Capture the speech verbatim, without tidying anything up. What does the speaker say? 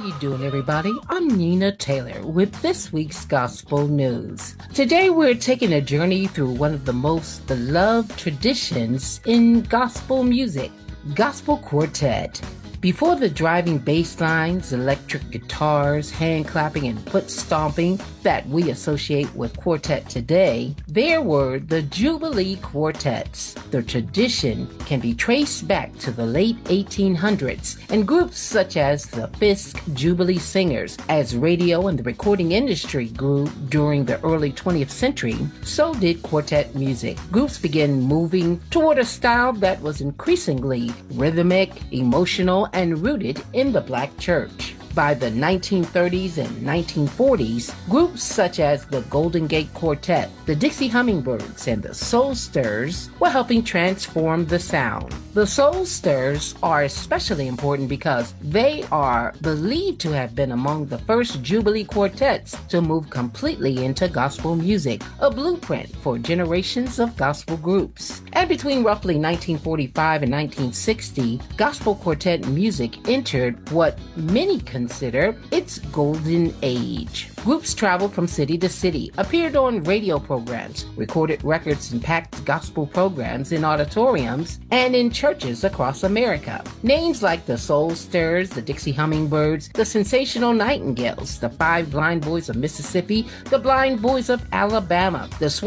you doing, everybody? I'm Nina Taylor with this week's Gospel News. Today we're taking a journey through one of the most beloved traditions in gospel music, gospel quartet. Before the driving bass lines, electric guitars, hand clapping, and foot stomping that we associate with quartet today, there were the Jubilee Quartets. The tradition can be traced back to the late eighteen hundreds, and groups such as the Fisk Jubilee Singers. As radio and the recording industry grew during the early twentieth century, so did quartet music. Groups began moving toward a style that was increasingly rhythmic, emotional, and rooted in the Black church. By the nineteen thirties and nineteen forties, groups such as the Golden Gate Quartet, the Dixie Hummingbirds, and the Soul Stirrers were helping transform the sound. The Soul Stirrers are especially important because they are believed to have been among the first Jubilee quartets to move completely into gospel music, a blueprint for generations of gospel groups. And between roughly nineteen forty-five and nineteen sixty, gospel quartet music entered what many consider its golden age. Groups traveled from city to city, appeared on radio programs, recorded records and packed gospel programs in auditoriums and in churches across America. Names like the Soul Stirrers, the Dixie Hummingbirds, the Sensational Nightingales, the Five Blind Boys of Mississippi, the Blind Boys of Alabama, the